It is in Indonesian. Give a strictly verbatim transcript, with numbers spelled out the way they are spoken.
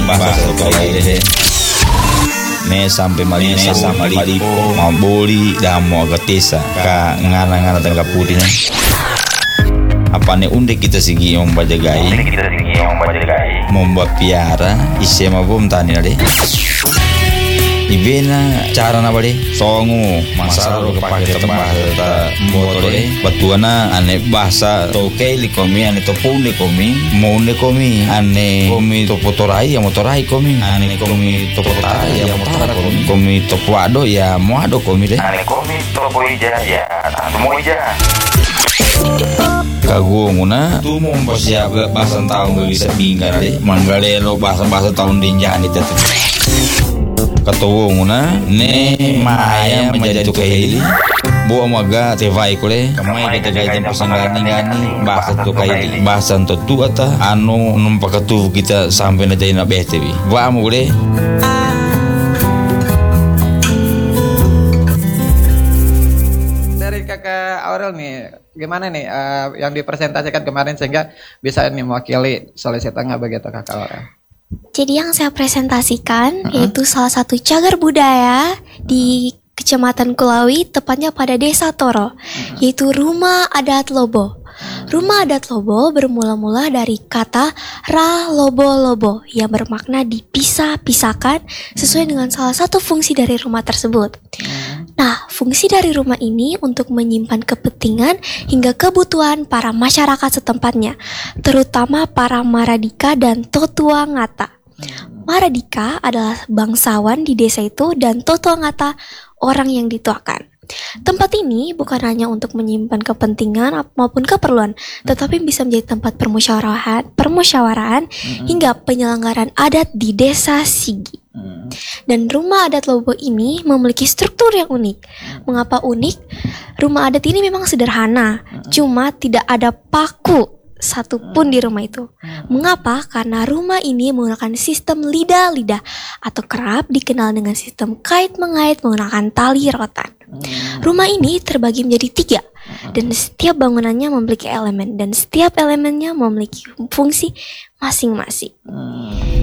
bahasa Tokaide ne sampai Malisa sampai Malipo Maboli damo agatesa ka ngana-ngana tengah putihnya apa ne unde kita sigi om bajagai membuat piara ise mabum tani ade ibena cara na bade songu masalah ro kepake tembah ta motore batuana ane bahasa toke likomi ane topunde komi monde komi ane komi topotorai ya motorai komi ane komi topotarai ya motara komi komi topuado ya moado komi de ane komi topoija ya moija kagunguna tu mau siapa bahasa tahun gak bisa binggar deh manggalelo bahasa-bahasa tahun dinjani tetep katawunguna ne maya menjadi tukai bu amaga tevai kule kamai kita gaitin pasanggani gani bahasa tukai bahasa tentu ata anu numpakatu kita sampai na jay na betewi ba mo kule. Dari kakak Aurel nih gimana nih uh, yang dipresentasikan kemarin sehingga bisa nih mewakili Sulawesi Tengah begitu kakak Aurel? Jadi yang saya presentasikan uh-huh. yaitu salah satu cagar budaya uh-huh. di Kecamatan Kulawi, tepatnya pada Desa Toro, uh-huh. yaitu Rumah Adat Lobo. Rumah Adat Lobo bermula-mula dari kata Ra Lobo Lobo yang bermakna dipisah-pisahkan sesuai dengan salah satu fungsi dari rumah tersebut. Nah, fungsi dari rumah ini untuk menyimpan kepentingan hingga kebutuhan para masyarakat setempatnya, terutama para Maradika dan Totuangata. Maradika adalah bangsawan di desa itu dan Totuangata orang yang dituakan. Tempat ini bukan hanya untuk menyimpan kepentingan maupun keperluan, tetapi bisa menjadi tempat permusyawaratan, permusyawaraan mm-hmm. hingga penyelenggaraan adat di desa Sigi. Mm-hmm. Dan rumah adat Lobo ini memiliki struktur yang unik. Mm-hmm. Mengapa unik? Rumah adat ini memang sederhana, mm-hmm. cuma tidak ada paku satupun di rumah itu. Mengapa? Karena rumah ini menggunakan sistem lidah-lidah atau kerap dikenal dengan sistem kait-mengait menggunakan tali rotan. Rumah ini terbagi menjadi tiga dan setiap bangunannya memiliki elemen dan setiap elemennya memiliki fungsi masing-masing.